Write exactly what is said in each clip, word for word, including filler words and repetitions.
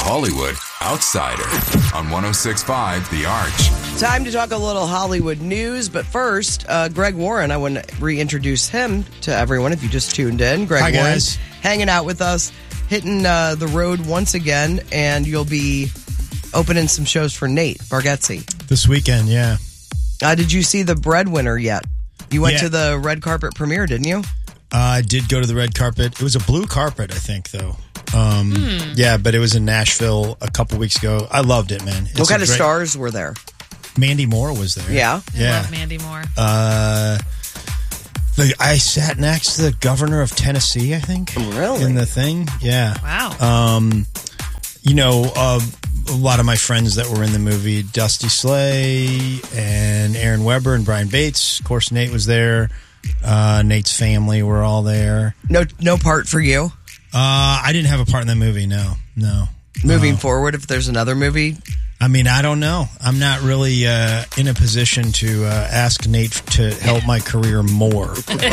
Hollywood Outsider on one oh six point five The Arch. Time to talk a little Hollywood news, but first, uh, Greg Warren, I want to reintroduce him to everyone if you just tuned in. Greg Hi, Warren, guys. Hanging out with us, hitting uh, the road once again, and you'll be opening some shows for Nate Bargatze. This weekend, yeah. Uh, did you see The Breadwinner yet? You went Yeah. to the red carpet premiere, didn't you? Uh, I did go to the red carpet. It was a blue carpet, I think, though. Um, Hmm. Yeah, but it was in Nashville a couple weeks ago. I loved it, man. It's what kind a of great- stars were there? Mandy Moore was there. Yeah? I Yeah. love Mandy Moore. Uh, the, I sat next to the governor of Tennessee, I think. Really? In the thing. Yeah. Wow. Um, you know, uh, a lot of my friends that were in the movie, Dusty Slay and Aaron Weber and Brian Bates. Of course, Nate was there. Uh, Nate's family were all there. No, no part for you. Uh, I didn't have a part in that movie. No, no. Moving Uh, forward, if there's another movie, I mean, I don't know. I'm not really uh, in a position to uh, ask Nate to help my career more.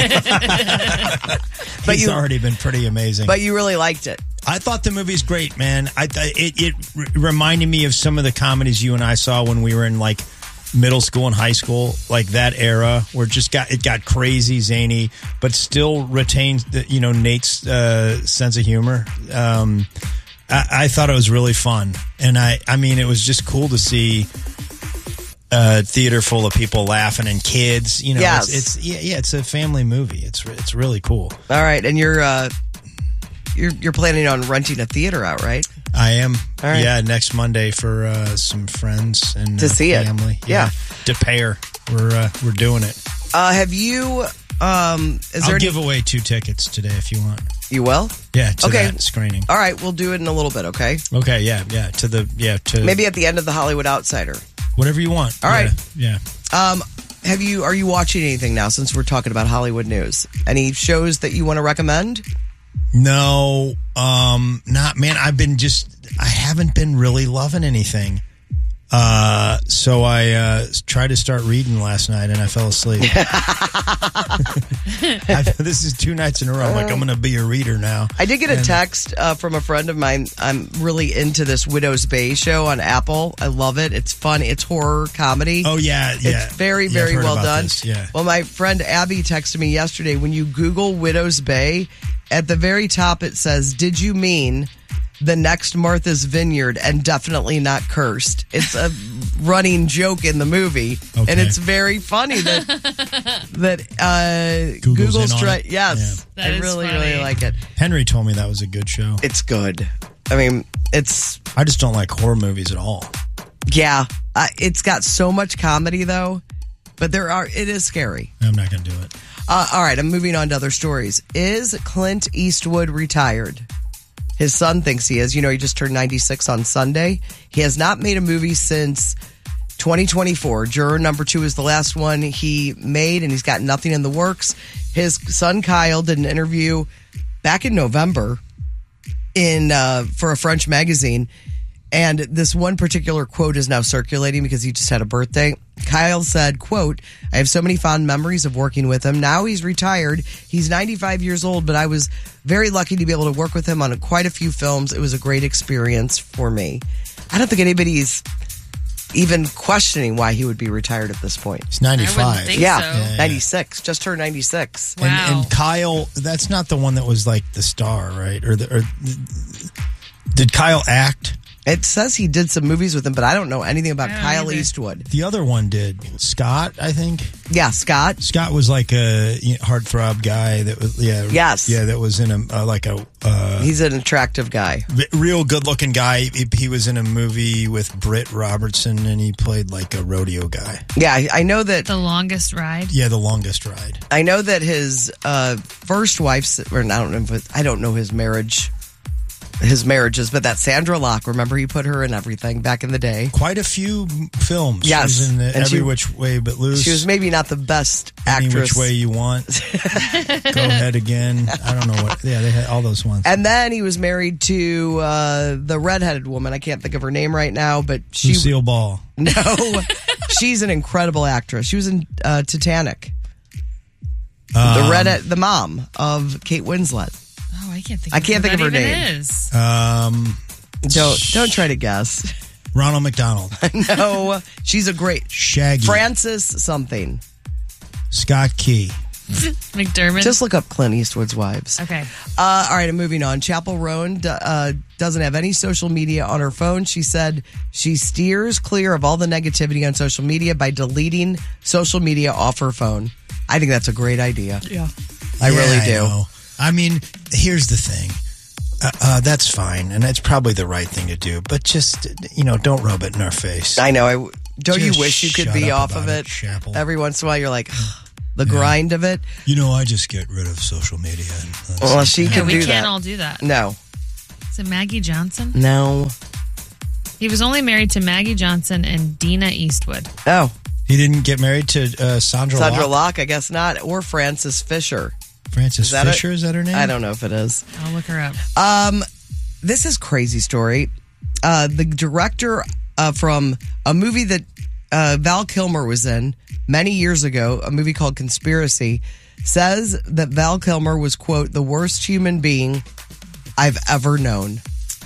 But He's you- already been pretty amazing. but you really liked it. I thought the movie's great, man. I th- it it r- reminded me of some of the comedies you and I saw when we were in like middle school and high school, like that era where it just got it got crazy, zany, but still retained the, you know Nate's uh, sense of humor. Um, I, I thought it was really fun, and I I mean it was just cool to see a theater full of people laughing and kids. You know, Yes. it's, it's yeah, yeah, it's a family movie. It's it's really cool. All right, and you're uh, you're you're planning on renting a theater out, right? I am. All right. Yeah, next Monday for uh, some friends and To uh, see it. family. Yeah. to pair. We're uh, we're doing it. Uh, have you? Um, is I'll there any? give away two tickets today if you want. You will. Yeah, to Okay. that screening. All right, we'll do it in a little bit. Okay, Okay, yeah, yeah. To the yeah to maybe at the end of the Hollywood Outsider. whatever you want. All right. Yeah. Um, have you? Are you watching anything now? Since we're talking about Hollywood news, any shows that you want to recommend? yeah. No, um, not man. I've been just. I haven't been really loving anything. Uh, so I uh, tried to start reading last night and I fell asleep. I, this is two nights in a row. I'm like, I'm going to be a reader now. I did get a And- text uh, from a friend of mine. I'm really into this Widow's Bay show on Apple. I love it. It's fun. It's horror comedy. Oh yeah, yeah. It's very, Yeah, I've very heard well about done. this, yeah. Well, my friend Abby texted me yesterday. When you Google Widow's Bay, at the very top it says, "Did you mean the next Martha's Vineyard and definitely not cursed?" It's a running joke in the movie, Okay. and it's very funny that that uh, Google's Google's in on try. it? Yes, Yeah. I That is really, funny. really like it. Henry told me that was a good show. It's good. I mean, it's I just don't like horror movies at all. yeah. Uh, it's got so much comedy though, but there are. It is scary. I'm not going to do it. Uh, all right, I'm moving on to other stories. Is Clint Eastwood retired? His son thinks he is. You know, he just turned ninety-six on Sunday. He has not made a movie since twenty twenty-four. Juror number two is the last one he made, and he's got nothing in the works. His son Kyle did an interview back in November in uh, for a French magazine, and this one particular quote is now circulating because he just had a birthday. Kyle said, quote, "I have so many fond memories of working with him. Now he's retired. He's ninety-five years old, but I was very lucky to be able to work with him on quite a few films. It was a great experience for me." I don't think anybody's even questioning why he would be retired at this point. He's ninety-five. think Yeah, so. Yeah, yeah. ninety-six. Just turned ninety-six. Wow. And, and Kyle, that's not the one that was like the star, right? Or, the, or did Kyle act? It says he did some movies with him, but I don't know anything about I don't Kyle either. Eastwood. The other one did. Scott, I think. Yeah, Scott. Scott was like a you know, heartthrob guy that was yeah Yes. yeah that was in a uh, like a uh, He's an attractive guy. real good looking guy. He, he was in a movie with Britt Robertson and he played like a rodeo guy. Yeah, I, I know that. The Longest Ride. Yeah, The Longest Ride. I know that his uh, first wife's, or I don't know, if it- I don't know his marriage, his marriages, but that Sandra Locke. Remember, he put her in everything back in the day. Quite a few films. Yes. She was in the And Every she- Which Way But Loose. She was maybe not the best Any actress. Which Way You Want. Go Ahead Again. I don't know what. Yeah, they had all those ones. And then he was married to uh, the redheaded woman. I can't think of her name right now, but she Lucille Ball. no, she's an incredible actress. She was in uh, Titanic. the Um, red, the mom of Kate Winslet. Oh, I can't think. I of can't who think of that her even name. Is. Um, Don't don't try to guess. Ronald McDonald. No, she's a great Shaggy. Frances something. Scott Key. McDermott. Just look up Clint Eastwood's wives. Okay. Uh, all right, I'm moving on. Chapel Roan uh, doesn't have any social media on her phone. She said she steers clear of all the negativity on social media by deleting social media off her phone. I think that's a great idea. Yeah. I Yeah, really I do. know. I mean, here's the thing. Uh, uh, that's fine, and it's probably the right thing to do. But just, you know, don't rub it in our face. I know. I, don't Just you wish you could shut be up off of about it? it, Chapel. Every once in a while, you're like, the grind of it. You know, I just get rid of social media. And that's Well, it. she Yeah, can we do can't that. all do that. No, Is it Maggie Johnson? no. He was only married to Maggie Johnson and Dina Eastwood. Oh, He didn't get married to uh, Sandra, Sandra Locke? Locke, I guess not. Or Frances Fisher. Frances Is that Fisher, it? is that her name? I don't know if it is. I'll look her up. Um, this is crazy story. Uh, the director uh, from a movie that uh, Val Kilmer was in many years ago, a movie called Conspiracy, says that Val Kilmer was, quote, the worst human being I've ever known.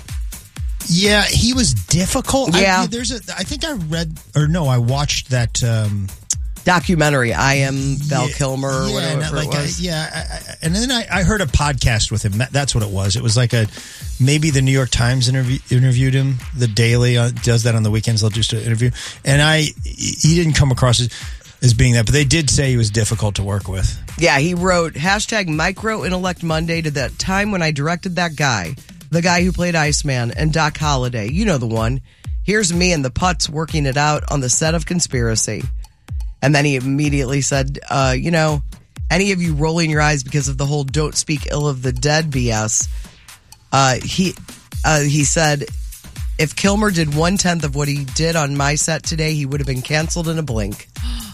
Yeah, he was difficult. Yeah. I, there's a. I think I read, or no, I watched that. Um, Documentary, I Am Val yeah, Kilmer, or yeah, whatever not it like was. I, yeah, I, I, and then I, I heard a podcast with him. That, that's what it was. It was like a maybe the New York Times interview, interviewed him. The Daily uh, does that on the weekends. They'll just do an interview, and I he didn't come across as, as being that, but they did say he was difficult to work with. Yeah, he wrote hashtag Micro Intellect Monday to that time when I directed that guy, the guy who played Iceman, and Doc Holliday. You know the one. Here's me and the putz working it out on the set of Conspiracy. And then he immediately said, uh, you know, any of you rolling your eyes because of the whole don't speak ill of the dead B S. Uh, he uh, he said, if Kilmer did one-tenth of what he did on my set today, he would have been canceled in a blink.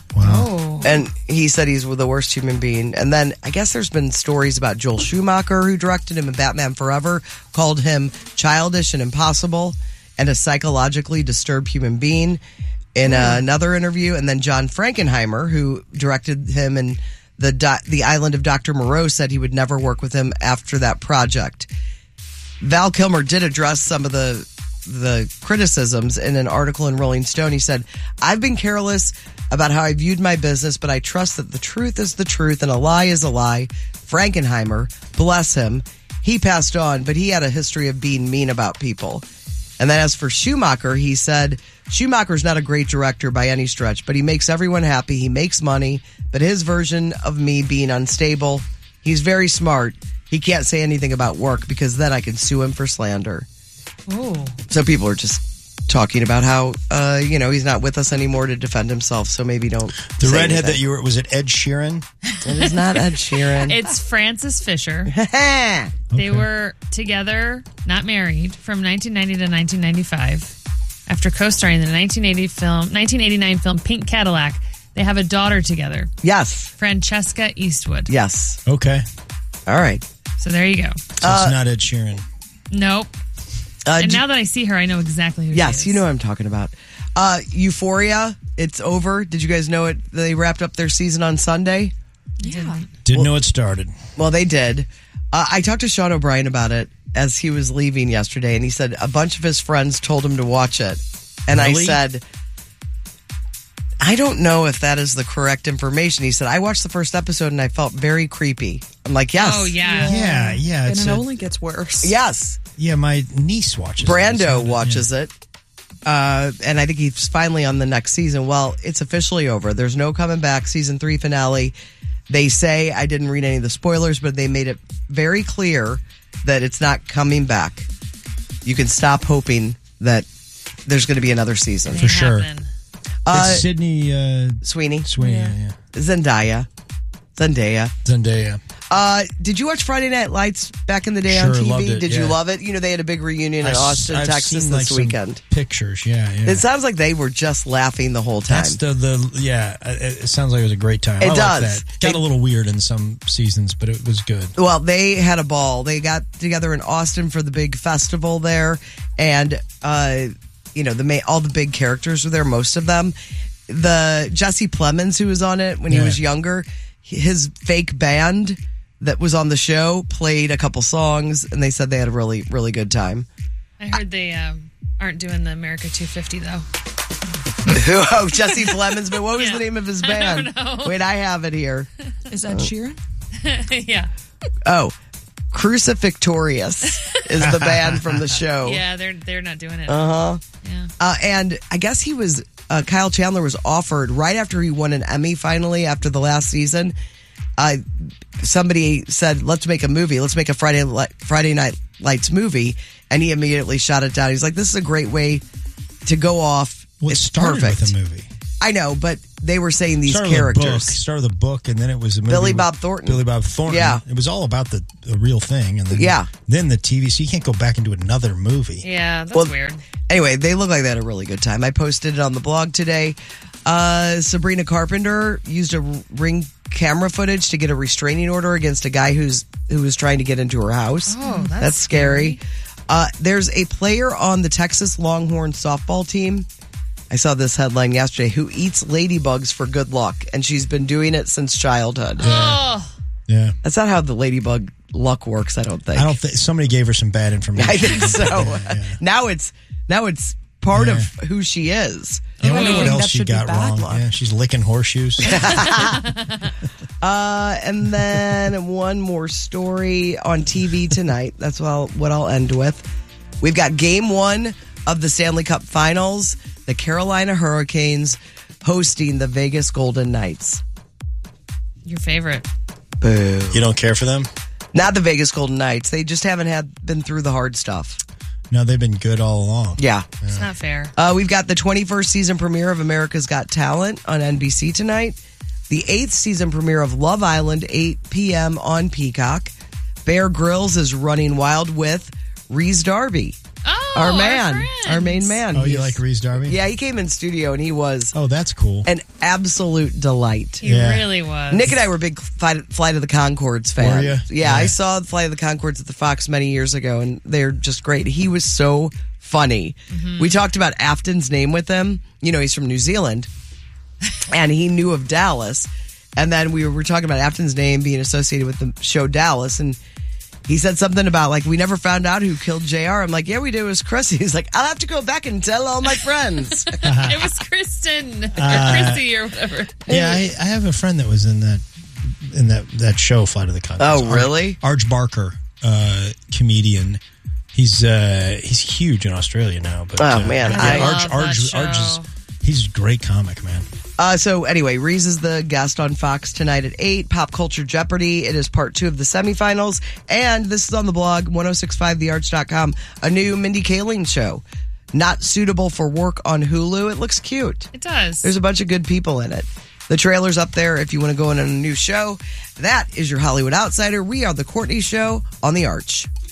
Oh. And he said he's the worst human being. And then I guess there's been stories about Joel Schumacher, who directed him in Batman Forever, called him childish and impossible and a psychologically disturbed human being in uh, another interview. And then John Frankenheimer, who directed him in the Do- the Island of Doctor Moreau, said he would never work with him after that project. Val Kilmer did address some of the the criticisms in an article in Rolling Stone. He said, I've been careless about how I viewed my business, but I trust that the truth is the truth and a lie is a lie. Frankenheimer, bless him, he passed on, but he had a history of being mean about people. And then as for Schumacher, he said, Schumacher's not a great director by any stretch, but he makes everyone happy. He makes money, but his version of me being unstable, he's very smart. He can't say anything about work because then I can sue him for slander. Oh. So people are just talking about how, uh, you know, he's not with us anymore to defend himself. So maybe don't. The say redhead anything. that you were, was it Ed Sheeran? It is not Ed Sheeran. It's Frances Fisher. it's They were together, not married, from nineteen ninety to nineteen ninety-five. After co-starring in the nineteen eighty film, nineteen eighty-nine film Pink Cadillac, they have a daughter together, yes, Francesca Eastwood. yes. Okay. All right. So there you go. So it's not Ed Sheeran. Nope. Uh, And do- now that I see her, I know exactly who she yes, is. you know what I'm talking about. Uh, Euphoria, it's over. Did you guys know it? They wrapped up their season on Sunday. Yeah. Didn't know it started. Well, they did. Uh, I talked to Sean O'Brien about it as he was leaving yesterday, and he said a bunch of his friends told him to watch it. And Really? I said, I don't know if that is the correct information. He said, I watched the first episode and I felt very creepy. I'm like, yes. Oh, yeah. Yeah, yeah. And It's it a- only gets worse. Yes. yeah, my niece watches it. Brando Yeah. watches it. Uh, and I think he's finally on the next season. Well, it's officially over. There's no coming back. Season three finale. They say, I didn't read any of the spoilers, but they made it very clear that it's not coming back. You can stop hoping that there's going to be another season. It For ain't sure. happening. Uh, It's Sydney uh, Sweeney, Sweeney. Yeah. yeah. Zendaya, Zendaya. Zendaya. Uh, did you watch Friday Night Lights back in the day on Sure, T V? loved it, did you yeah. love it? You know, they had a big reunion in I've- Austin, I've Texas seen, like, this some weekend. Pictures, yeah, yeah. It sounds like they were just laughing the whole time. That's the, the yeah. It, it sounds like it was a great time. It I like does. that. Got They- a little weird in some seasons, but it was good. Well, they had a ball. They got together in Austin for the big festival there, and uh, you know, the ma- all the big characters were there. Most of them. The Jesse Plemons, who was on it when he Yeah. was younger, his fake band that was on the show played a couple songs, and they said they had a really, really good time. I heard they um, aren't doing the America two fifty, though. Oh, Jesse Plemons, but what was Yeah. the name of his I band? don't know. Wait, I have it here. Is that Sheeran? yeah. Oh, Crucifixtorious is the band from the show. Yeah, they're they're not doing it. Uh-huh. Yeah. Uh, and I guess he was, uh, Kyle Chandler was offered right after he won an Emmy finally after the last season. Uh, somebody said, let's make a movie. Let's make a Friday, Li- Friday Night Lights movie. And he immediately shot it down. He's like, this is a great way to go off. Well, it It's started perfect. with a movie. I know, but they were saying these started With a book, characters. started with a book, and then it was a movie. Billy with Bob Thornton. Billy Bob Thornton. Yeah. It was all about the, the real thing. And then, Yeah. then the T V. So you can't go back and do another movie. Yeah, that's Well, weird. Anyway, they look like they had a really good time. I posted it on the blog today. Uh, Sabrina Carpenter used a Ring camera footage to get a restraining order against a guy who's who was trying to get into her house. Oh, that's scary. Uh, there's a player on the Texas Longhorn softball team. I saw this headline yesterday, who eats ladybugs for good luck, and she's been doing it since childhood. Oh, Yeah. That's not how the ladybug luck works, I don't think. I don't think somebody gave her some bad information. I think so. Now it's now it's part of who she is. I wonder what That else she should be got bad wrong. luck. Yeah, she's licking horseshoes. Uh, and then one more story on T V tonight. That's what I'll, what I'll end with. We've got game one of the Stanley Cup Finals. The Carolina Hurricanes hosting the Vegas Golden Knights. your favorite. Boo. You don't care for them? Not the Vegas Golden Knights. They just haven't had been through the hard stuff. No, they've been good all along. Yeah. It's not fair. Uh, we've got the twenty-first season premiere of America's Got Talent on N B C tonight. The eighth season premiere of Love Island, eight p.m. on Peacock. Bear Grylls is running wild with Reese Darby, Oh, our man, friend. our main man. Oh, you He's- like Reese Darby? Yeah, he came in studio and he was Oh, that's cool. an absolute delight. He Yeah. really was. Nick and I were big Flight, Flight of the Conchords fans. Were ya? Yeah, I Yeah. saw Flight of the Conchords at the Fox many years ago, and they're just great. He was so funny. We talked about Afton's name with him. You know, he's from New Zealand, and he knew of Dallas. And then we were talking about Afton's name being associated with the show Dallas, and he said something about, like, we never found out who killed J R. I'm like, yeah, we did. It was Chris. He's like, I'll have to go back and tell all my friends. It was Kristen or Uh, Chrissy or whatever. Yeah, I, I have a friend that was in that in that, that show, Flight of the Conchords. Oh, really? Arch, Arch Barker, uh, comedian. He's uh, he's huge in Australia now. But Oh, uh, man, yeah, I Arch, love Arch, that Arch is show. he's a great comic, man. Uh, so anyway, Reese is the guest on Fox tonight at eight. Pop Culture Jeopardy. It is part two of the semifinals. And this is on the blog, ten sixty-five the arch dot com. A new Mindy Kaling show. Not suitable for work on Hulu. It looks cute. It does. There's a bunch of good people in it. The trailer's up there if you want to go in on a new show. That is your Hollywood Outsider. We are The Courtney Show on The Arch.